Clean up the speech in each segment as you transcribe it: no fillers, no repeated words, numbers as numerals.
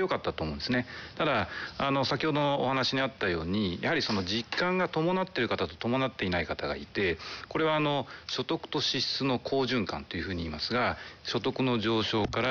良かったと思うんですね。ただ先ほどのお話にあったように、やはりその実感が伴っている方と伴っていない方がいて、これは所得と支出の好循環というふうに言いますが、所得の上昇から、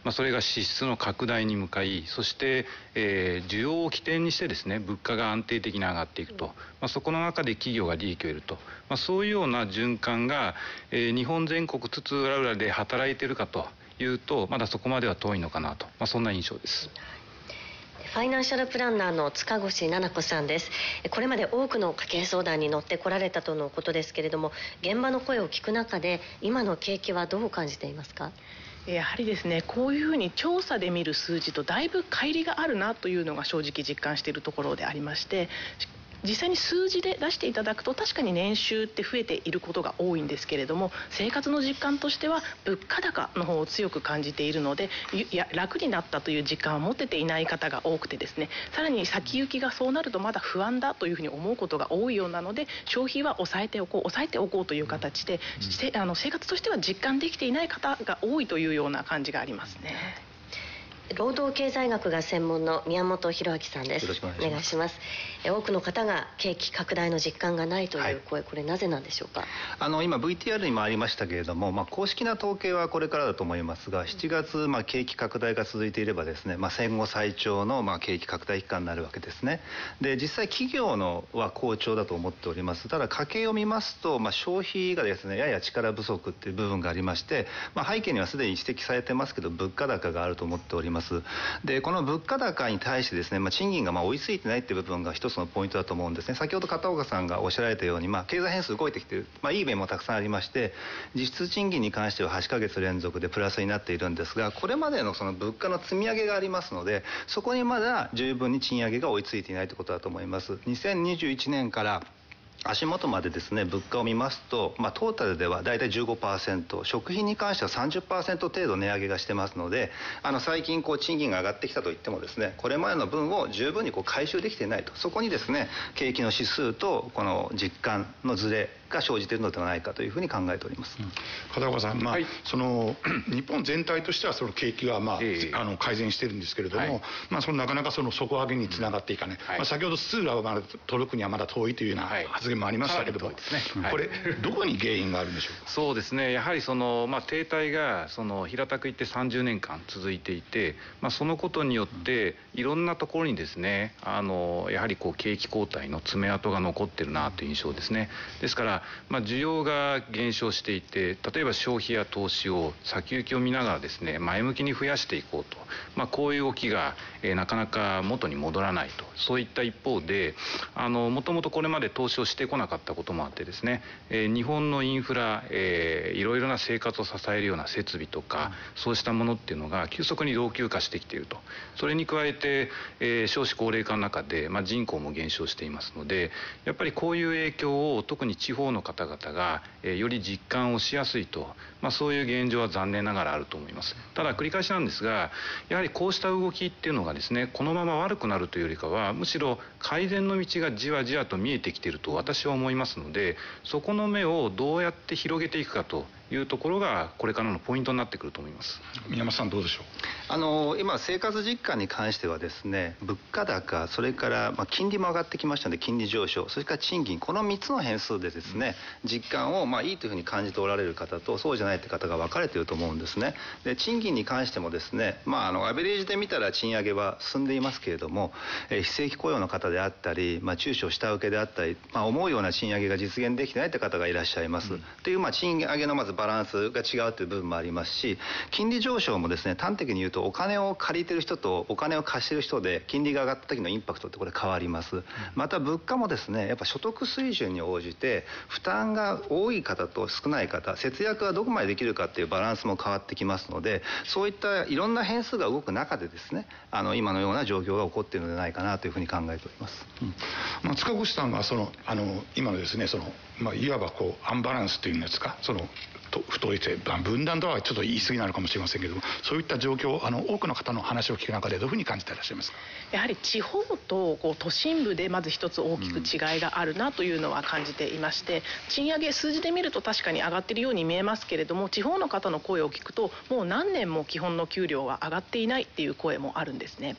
それが支出の拡大に向かい、そして、需要を起点にしてですね、物価が安定的に上がっていくと、そこの中で企業が利益を得ると、そういうような循環が、日本全国津々浦々で働いているかというと、まだそこまでは遠いのかなと、そんな印象です。 ファイナンシャルプランナーの塚越菜々子さんです。これまで多くの家計相談に乗ってこられたとのことですけれども、現場の声を聞く中で今の景気はどう感じていますか？ やはりですね、こういうふうに調査で見る数字とだいぶ乖離があるなというのが正直実感しているところでありまして、実際に数字で出していただくと確かに年収って増えていることが多いんですけれども、生活の実感としては物価高の方を強く感じているので、楽になったという実感を持てていない方が多くてですね、さらに先行きがそうなるとまだ不安だというふうに思うことが多いようなので、消費は抑えておこうという形で、生活としては実感できていない方が多いというような感じがありますね。 労働経済学が専門の宮本博明さんです。 よろしくお願いします。 多くの方が景気拡大の実感がないという声、これなぜなんでしょうか？ 今 VTR にもありましたけれども、公式な統計はこれからだと思いますが、7月、景気拡大が続いていればですね、戦後最長の景気拡大期間になるわけですね。で、実際企業のは好調だと思っております。ただ家計を見ますと、消費がですねやや力不足っていう部分がありまして、背景にはすでに指摘されてますけど物価高があると思っております。で、この物価高に対してですね、賃金が追いついてないっていう部分が一つのポイントだと思うんですね。先ほど片岡さんがおっしゃられたように、経済変数動いてきている、いい面もたくさんありまして、実質賃金に関しては8ヶ月連続でプラスになっているんですが、これまでのその物価の積み上げがありますので、そこにまだ十分に賃上げが追いついていないということだと思います。2021年から足元までですね、物価を見ますと、トータルではだいたい 15%、 食品に関しては 30% 程度値上げがしてますので、最近賃金が上がってきたといってもですね、これまでの分を十分に回収できていないと、そこにですね、景気の指数とこの実感のズレが生じているのではないかというふうに考えております。 片岡さん、その日本全体としてはその景気が改善してるんですけれども、そのなかなかその底上げにつながっていかない、先ほどスツーラーが届くにはまだ遠いというような発言もありましたけれども、これどこに原因があるんでしょうか？ そうですね、やはりその、停滞が平たく言って30年間続いていて、そのことによっていろんなところにですね、やはり景気後退の爪痕が残ってるなという印象ですね。ですから需要が減少していて、例えば消費や投資を先行きを見ながらですね、前向きに増やしていこうと、こういう動きが、なかなか元に戻らないと、そういった一方でもともとこれまで投資をしてこなかったこともあってですね、日本のインフラ、いろいろな生活を支えるような設備とか、そうしたものっていうのが急速に老朽化してきていると。それに加えて、少子高齢化の中で、人口も減少していますので、やっぱりこういう影響を特に地方の方々が、より実感をしやすいと、そういう現状は残念ながらあると思います。ただ繰り返しなんですが、やはりこうした動きっていうのがですね、このまま悪くなるというよりかは、むしろ改善の道がじわじわと見えてきていると私は思いますので、そこの目をどうやって広げていくかというところがこれからのポイントになってくると思います。 宮本さんどうでしょう？ 今生活実感に関してはですね、物価高、それから金利も上がってきましたので金利上昇、それから賃金、この3つの変数でですね、実感をいいというふうに感じておられる方とそうじゃないという方が分かれていると思うんですね。で、賃金に関してもですね、アベレージで見たら賃上げは進んでいますけれども、非正規雇用の方であったり、中小下請けであったり、思うような賃上げが実現できてないという方がいらっしゃいます。という賃上げのまずバランスが違うという部分もありますし、金利上昇もですね、端的に言うとお金を借りてる人とお金を貸してる人で金利が上がった時のインパクトってこれ変わります。また物価もですね、やっぱ所得水準に応じて負担が多い方と少ない方、節約がどこまでできるかっていうバランスも変わってきますので、そういったいろんな変数が動く中でですね、今のような状況が起こっているのではないかなというふうに考えております。 塚越さんは今のですね、いわばアンバランスというんですか、不統一性、分断とはちょっと言い過ぎなのかもしれませんけども、そういった状況、多くの方の話を聞く中でどういうふうに感じていらっしゃいますか？ やはり地方と都心部でまず一つ大きく違いがあるなというのは感じていまして、賃上げ数字で見ると確かに上がっているように見えますけれども、地方の方の声を聞くともう何年も基本の給料は上がっていないっていう声もあるんですね。